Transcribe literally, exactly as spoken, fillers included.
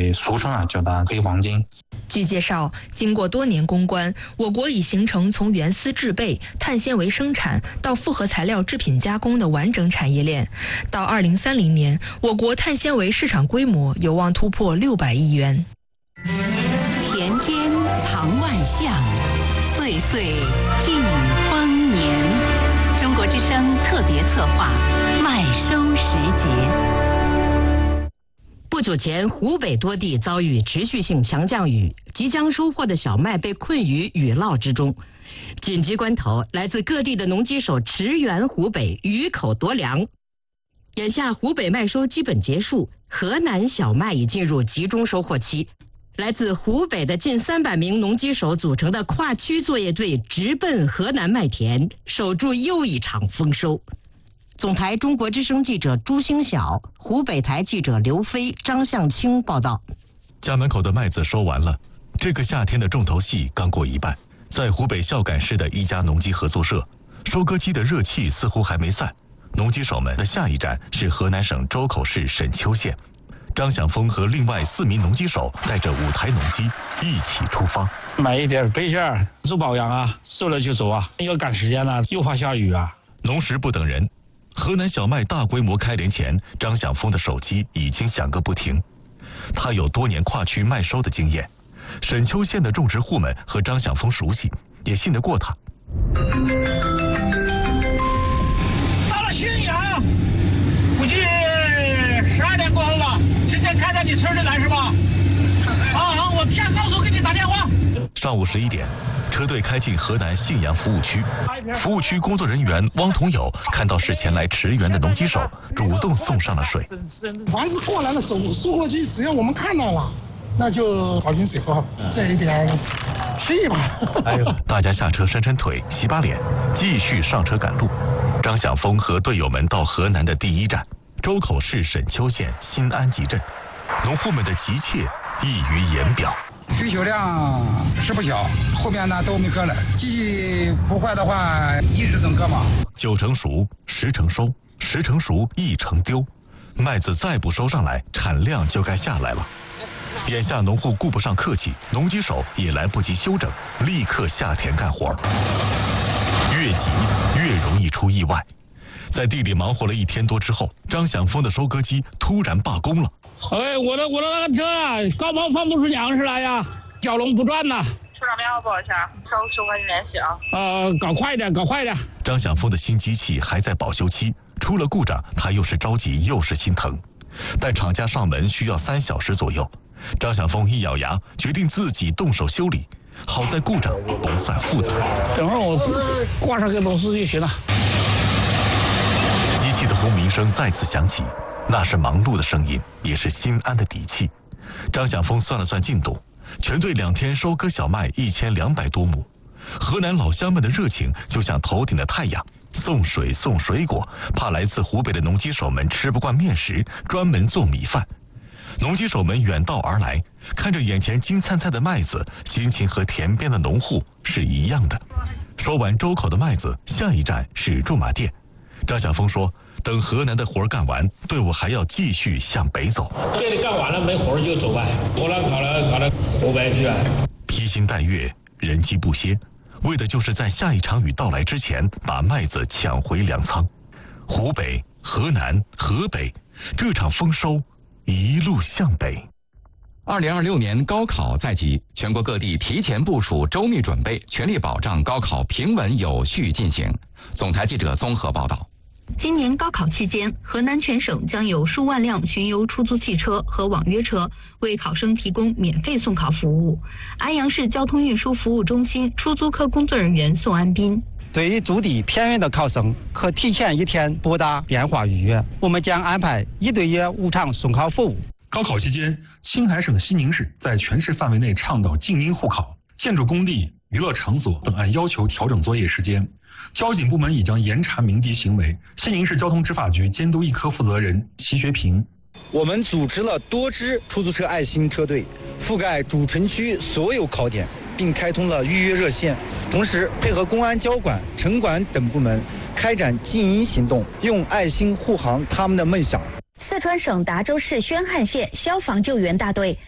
以俗称啊叫它黑黄金。 据介绍，经过多年攻关，我国已形成从原丝制备、碳纤维生产到复合材料制品加工的完整产业链。到二零三零年，我国碳纤维市场规模有望突破六百亿元。 田间藏万象，岁岁尽丰年。中国之声特别策划麦收时节。 不久前，湖北多地遭遇持续性强降雨，即将收获的小麦被困于雨涝之中。紧急关头，来自各地的农机手驰援湖北，雨口夺粮。眼下湖北麦收基本结束，河南小麦已进入集中收获期。来自湖北的近三百名农机手组成的跨区作业队直奔河南麦田，守住又一场丰收。总台中国之声记者朱星晓，湖北台记者刘飞、张向清报道。 家门口的麦子收完了，这个夏天的重头戏刚过一半。在湖北孝感市的一家农机合作社，收割机的热气似乎还没散。农机手们的下一站是河南省周口市沈丘县。张晓峰和另外四名农机手带着五台农机一起出发， 买一点备件，做保养啊，收了就走啊，要赶时间了，又怕下雨啊。 农时不等人，河南小麦大规模开镰前，张晓峰的手机已经响个不停。他有多年跨区麦收的经验，沈丘县的种植户们和张晓峰熟悉，也信得过他。 到了新阳，估计十二点过后了。今天开在你村里来是吧？啊，我下高速给你打电话。 上午十一点，车队开进河南信阳服务区。服务区工作人员汪同友看到是前来驰援的农机手，主动送上了水。 凡是过来的收收获机，只要我们看到了，那就好饮水喝，这一点吃一把。 哎呦，大家下车伸伸腿，洗把脸，继续上车赶路。张晓峰和队友们到河南的第一站周口市沈丘县新安集镇，农户们的急切溢于言表。 需求量是不小，后面呢都没割了，机器不坏的话，一直能割嘛。 九成熟，十成收，十成熟，一成丢。麦子再不收上来，产量就该下来了。眼下农户顾不上客气，农机手也来不及休整，立刻下田干活。越急越容易出意外。在地里忙活了一天多之后，张晓峰的收割机突然罢工了。 哎，我的我的那个车啊，高抛放不出粮食来呀，蛟龙不转呐。 出厂电话报一下，稍后十块钱联系啊。 呃，搞快点，搞快点。 张晓峰的新机器还在保修期，出了故障，他又是着急又是心疼。但厂家上门需要三小时左右，张晓峰一咬牙，决定自己动手修理。好在故障不算复杂， 等会儿我挂上个螺丝就行了。 机器的轰鸣声再次响起，那是忙碌的声音，也是心安的底气。张晓峰算了算进度，全队两天收割小麦一千两百多亩。河南老乡们的热情就像头顶的太阳，送水送水果，怕来自湖北的农机手们吃不惯面食，专门做米饭。农机手们远道而来，看着眼前金灿灿的麦子，心情和田边的农户是一样的。收完周口的麦子，下一站是驻马店。张晓峰说，等河南的活干完，队伍还要继续向北走。 这里干完了没活就走吧，后来搞了搞了湖北去了。 披星戴月，人机不歇，为的就是在下一场雨到来之前，把麦子抢回粮仓。湖北、河南、河北，这场丰收一路向北。 二零二六年高考在即，全国各地提前部署，周密准备，全力保障高考平稳有序进行。总台记者综合报道。 今年高考期间，河南全省将有数万辆巡游出租汽车和网约车为考生提供免费送考服务。安阳市交通运输服务中心出租科工作人员宋安斌： 对于住地偏远的考生，可提前一天拨打电话预约，我们将安排一对一无偿送考服务。 高考期间，青海省西宁市在全市范围内倡导静音护考，建筑工地、娱乐场所等按要求调整作业时间。交警部门已将严查鸣笛行为。西宁市交通执法局监督一科负责人齐学平： 我们组织了多支出租车爱心车队，覆盖主城区所有考点，并开通了预约热线，同时配合公安交管、城管等部门开展静音行动，用爱心护航他们的梦想。 四川省达州市宣汉县消防救援大队